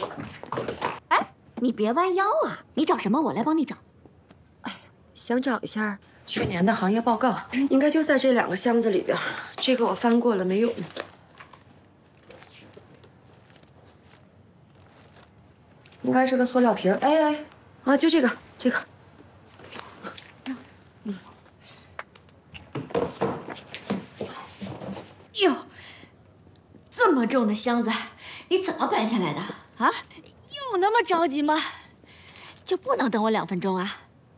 哎，你别弯腰啊！你找什么，我来帮你找。 哎，想找一下去年的行业报告，应该就在这2个箱子里边。这个我翻过了，没用。应该是个塑料瓶。哎，啊，就这个。 哟，这么重的箱子，你怎么搬下来的啊？有那么着急吗？就不能等我2分钟啊？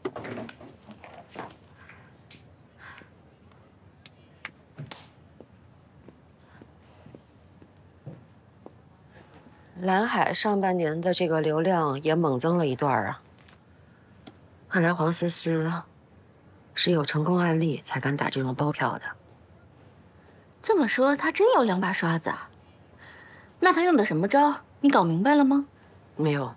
蓝海上半年的这个流量也猛增了一段啊。看来黄思思是有成功案例才敢打这种包票的。 这么说，他真有2把刷子啊？那他用的什么招？你搞明白了吗？ 没有。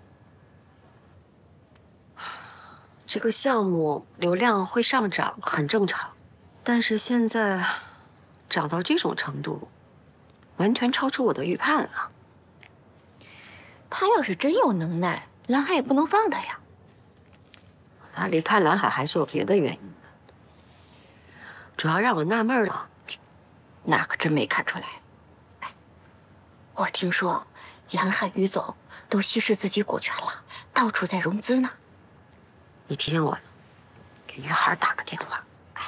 这个项目流量会上涨很正常，但是现在涨到这种程度，完全超出我的预判啊！ 他要是真有能耐，蓝海也不能放他呀。 他离开蓝海还是有别的原因的。主要让我纳闷的， 那可真没看出来。哎，我听说蓝海于总都稀释自己股权了，到处在融资呢。 你提醒我了，给于海打个电话。哎，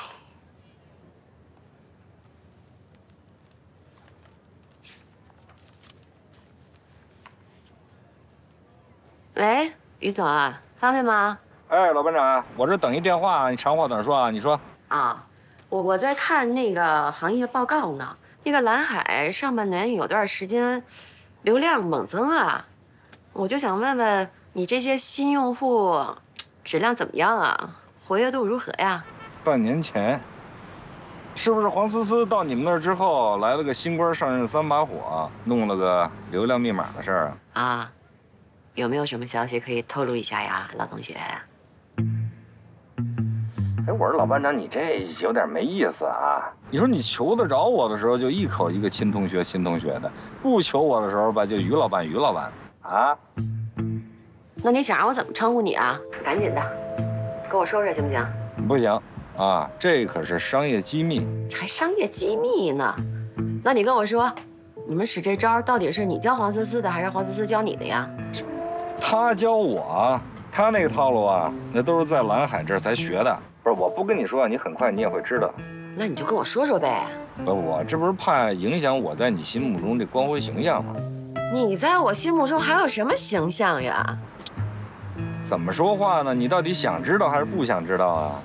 喂，于总啊，方便吗？ 哎，老班长，我这等一电话，你长话短说啊，你说。 啊，我在看那个行业报告呢。那个蓝海上半年有段时间流量猛增啊，我就想问问你这些新用户质量怎么样啊？活跃度如何呀？ 半年前，是不是黄思思到你们那儿之后，来了个新官上任3把火，弄了个流量密码的事儿啊？ 啊，有没有什么消息可以透露一下呀，老同学？ 哎，我说老班长，你这有点没意思啊！你说你求得着我的时候，就一口一个亲同学的；不求我的时候吧，就于老板啊。 那你想让我怎么称呼你啊？赶紧的，跟我说说行不行？ 不行啊，这可是商业机密， 还商业机密呢。那你跟我说，你们使这招到底是你教黄思思的，还是黄思思教你的呀？ 他教我，他那个套路啊，那都是在蓝海这儿才学的。不是，我不跟你说，你很快你也会知道。 那你就跟我说说呗。 不，我这不是怕影响我在你心目中这光辉形象吗？ 你在我心目中还有什么形象呀？ 怎么说话呢？你到底想知道还是不想知道啊？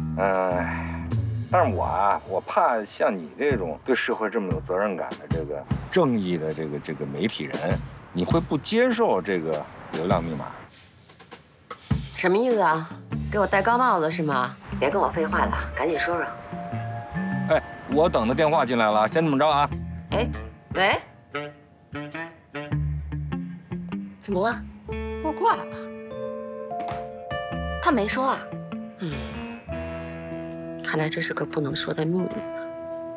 但是我怕像你这种对社会这么有责任感的这个正义的这个媒体人，你会不接受这个流量密码？ 什么意思啊？给我戴高帽子是吗？别跟我废话了，赶紧说说。 哎，我等着电话进来了，先这么着啊。 哎，喂， 怎么了？我挂了吧？他没说啊？ 看来这是个不能说的秘密。